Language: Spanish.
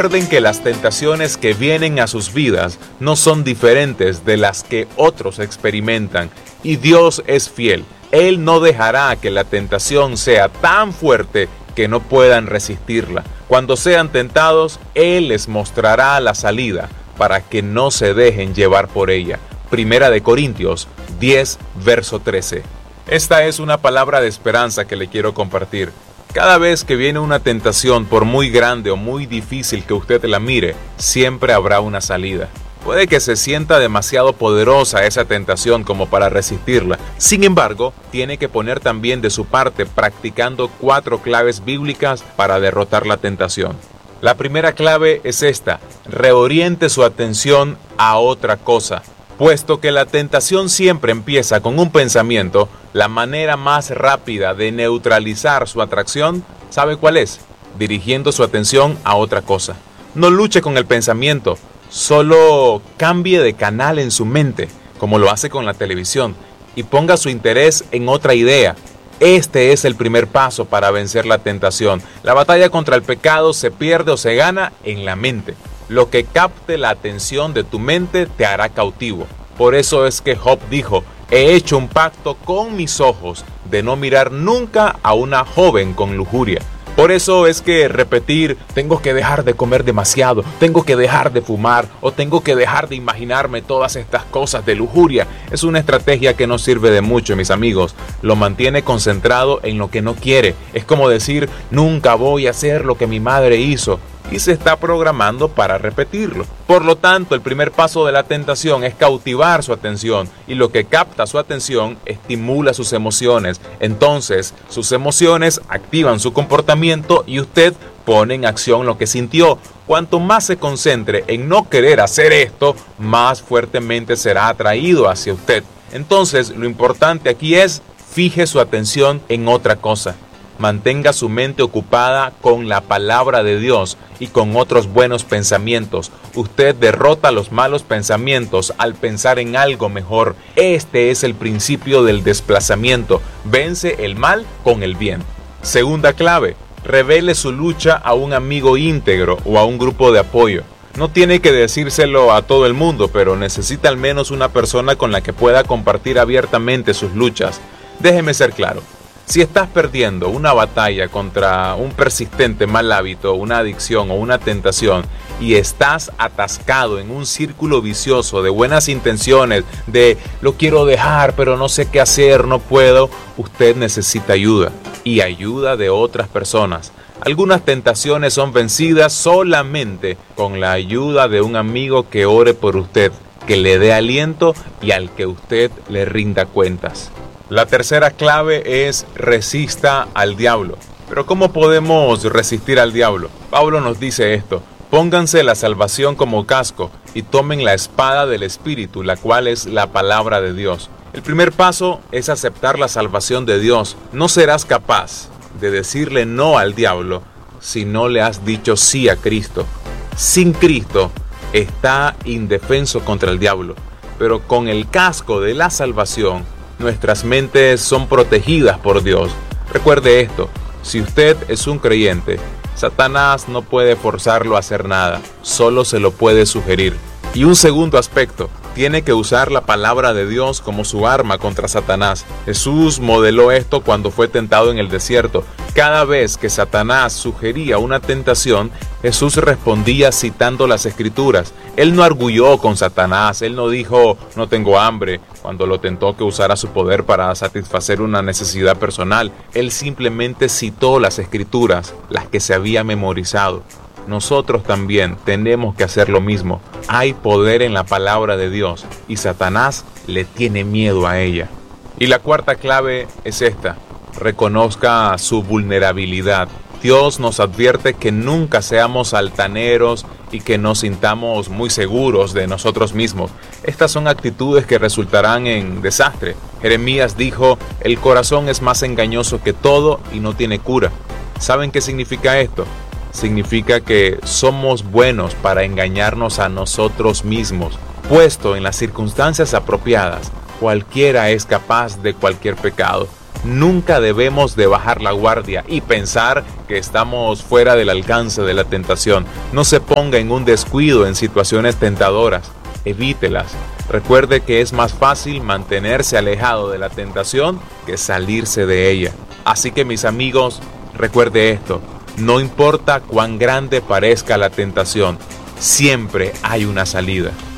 Recuerden que las tentaciones que vienen a sus vidas no son diferentes de las que otros experimentan, y Dios es fiel. Él no dejará que la tentación sea tan fuerte que no puedan resistirla. Cuando sean tentados, Él les mostrará la salida para que no se dejen llevar por ella. Primera de Corintios 10, verso 13. Esta es una palabra de esperanza que le quiero compartir. Cada vez que viene una tentación, por muy grande o muy difícil que usted la mire, siempre habrá una salida. Puede que se sienta demasiado poderosa esa tentación como para resistirla. Sin embargo, tiene que poner también de su parte practicando 4 claves bíblicas para derrotar la tentación. La primera clave es esta: reoriente su atención a otra cosa. Puesto que la tentación siempre empieza con un pensamiento, la manera más rápida de neutralizar su atracción, ¿sabe cuál es? Dirigiendo su atención a otra cosa. No luche con el pensamiento, solo cambie de canal en su mente, como lo hace con la televisión, y ponga su interés en otra idea. Este es el primer paso para vencer la tentación. La batalla contra el pecado se pierde o se gana en la mente. Lo que capte la atención de tu mente te hará cautivo. Por eso es que Job dijo: he hecho un pacto con mis ojos de no mirar nunca a una joven con lujuria. Por eso es que repetir tengo que dejar de comer demasiado, tengo que dejar de fumar o tengo que dejar de imaginarme todas estas cosas de lujuria es una estrategia que no sirve de mucho, mis amigos. Lo mantiene concentrado en lo que no quiere. Es como decir nunca voy a hacer lo que mi madre hizo, y se está programando para repetirlo. Por lo tanto, el primer paso de la tentación es cautivar su atención, y lo que capta su atención estimula sus emociones. Entonces, sus emociones activan su comportamiento y usted pone en acción lo que sintió. Cuanto más se concentre en no querer hacer esto, más fuertemente será atraído hacia usted. Entonces, lo importante aquí es fije su atención en otra cosa. Mantenga su mente ocupada con la palabra de Dios y con otros buenos pensamientos. Usted derrota los malos pensamientos al pensar en algo mejor. Este es el principio del desplazamiento. Vence el mal con el bien. Segunda clave: revele su lucha a un amigo íntegro o a un grupo de apoyo. No tiene que decírselo a todo el mundo, pero necesita al menos una persona con la que pueda compartir abiertamente sus luchas. Déjeme ser claro. Si estás perdiendo una batalla contra un persistente mal hábito, una adicción o una tentación, y estás atascado en un círculo vicioso de buenas intenciones, de lo quiero dejar pero no sé qué hacer, no puedo, usted necesita ayuda, y ayuda de otras personas. Algunas tentaciones son vencidas solamente con la ayuda de un amigo que ore por usted, que le dé aliento y al que usted le rinda cuentas. La tercera clave es resista al diablo. Pero ¿cómo podemos resistir al diablo? Pablo nos dice esto: pónganse la salvación como casco y tomen la espada del Espíritu, la cual es la palabra de Dios. El primer paso es aceptar la salvación de Dios. No serás capaz de decirle no al diablo si no le has dicho sí a Cristo. Sin Cristo está indefenso contra el diablo, pero con el casco de la salvación nuestras mentes son protegidas por Dios. Recuerde esto: si usted es un creyente, Satanás no puede forzarlo a hacer nada, solo se lo puede sugerir. Y un segundo aspecto: tiene que usar la palabra de Dios como su arma contra Satanás. Jesús modeló esto cuando fue tentado en el desierto. Cada vez que Satanás sugería una tentación, Jesús respondía citando las Escrituras. Él no arguyó con Satanás, él no dijo no tengo hambre cuando lo tentó que usara su poder para satisfacer una necesidad personal. Él simplemente citó las Escrituras, las que se había memorizado. Nosotros también tenemos que hacer lo mismo. Hay poder en la palabra de Dios y Satanás le tiene miedo a ella. Y la cuarta clave es esta: reconozca su vulnerabilidad. Dios nos advierte que nunca seamos altaneros y que nos sintamos muy seguros de nosotros mismos. Estas son actitudes que resultarán en desastre. Jeremías dijo: el corazón es más engañoso que todo y no tiene cura. ¿Saben qué significa esto? Significa que somos buenos para engañarnos a nosotros mismos. Puesto en las circunstancias apropiadas, cualquiera es capaz de cualquier pecado. Nunca debemos de bajar la guardia y pensar que estamos fuera del alcance de la tentación. No se ponga en un descuido en situaciones tentadoras. Evítelas. Recuerde que es más fácil mantenerse alejado de la tentación que salirse de ella. Así que mis amigos, recuerde esto. No importa cuán grande parezca la tentación, siempre hay una salida.